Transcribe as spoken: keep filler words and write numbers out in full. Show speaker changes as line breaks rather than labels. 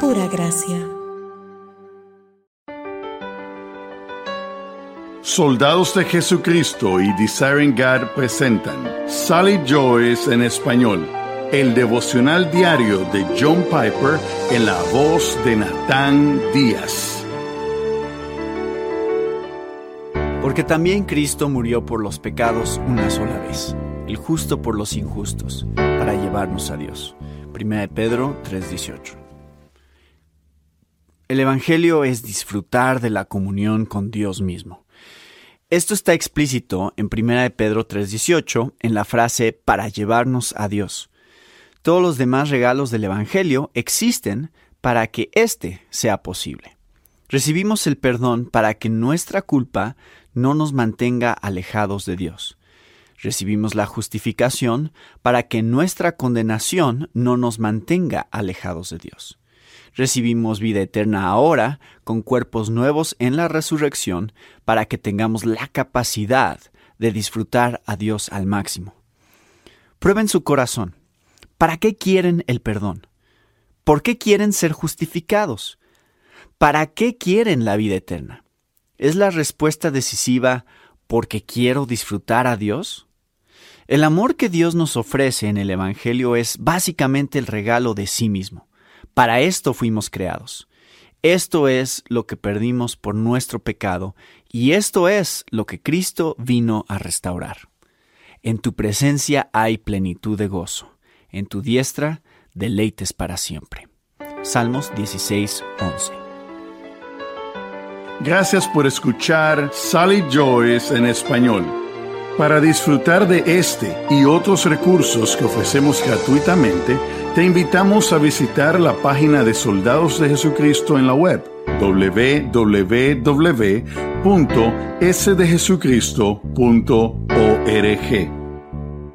pura gracia.
Soldados de Jesucristo y Desiring God presentan Sally Joyce en español, el devocional diario de John Piper en la voz de Natán Díaz.
Porque también Cristo murió por los pecados una sola vez, el justo por los injustos, para llevarnos a Dios. Primera de Pedro tres dieciocho. El Evangelio es disfrutar de la comunión con Dios mismo. Esto está explícito en Primera de Pedro tres dieciocho en la frase para llevarnos a Dios. Todos los demás regalos del Evangelio existen para que éste sea posible. Recibimos el perdón para que nuestra culpa no nos mantenga alejados de Dios. Recibimos la justificación para que nuestra condenación no nos mantenga alejados de Dios. Recibimos vida eterna ahora, con cuerpos nuevos en la resurrección, para que tengamos la capacidad de disfrutar a Dios al máximo. Prueben su corazón. ¿Para qué quieren el perdón? ¿Por qué quieren ser justificados? ¿Para qué quieren la vida eterna? ¿Es la respuesta decisiva porque quiero disfrutar a Dios? El amor que Dios nos ofrece en el Evangelio es básicamente el regalo de sí mismo. Para esto fuimos creados. Esto es lo que perdimos por nuestro pecado y esto es lo que Cristo vino a restaurar. En tu presencia hay plenitud de gozo. En tu diestra, deleites para siempre. Salmos dieciséis once.
Gracias por escuchar Sally Joyce en español. Para disfrutar de este y otros recursos que ofrecemos gratuitamente, te invitamos a visitar la página de Soldados de Jesucristo en la web doble u doble u doble u punto ese de jesucristo punto org.